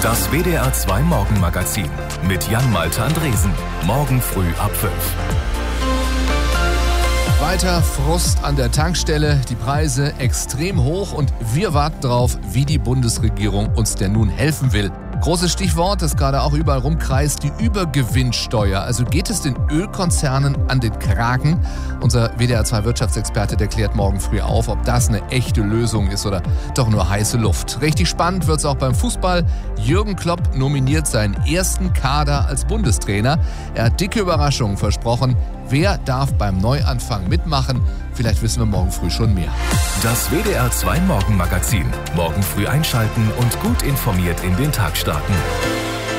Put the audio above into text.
Das WDR 2 Morgenmagazin mit Jan-Malte Andresen. Morgen früh ab 5. Weiter Frust an der Tankstelle, die Preise extrem hoch und wir warten drauf, wie die Bundesregierung uns denn nun helfen will. Großes Stichwort, das gerade auch überall rumkreist, die Übergewinnsteuer. Also geht es den Ölkonzernen an den Kragen? Unser WDR 2 Wirtschaftsexperte, der klärt morgen früh auf, ob das eine echte Lösung ist oder doch nur heiße Luft. Richtig spannend wird es auch beim Fußball. Jürgen Klopp nominiert seinen ersten Kader als Bundestrainer. Er hat dicke Überraschungen versprochen. Wer darf beim Neuanfang mitmachen? Vielleicht wissen wir morgen früh schon mehr. Das WDR 2 Morgenmagazin. Morgen früh einschalten und gut informiert in den Tag starten.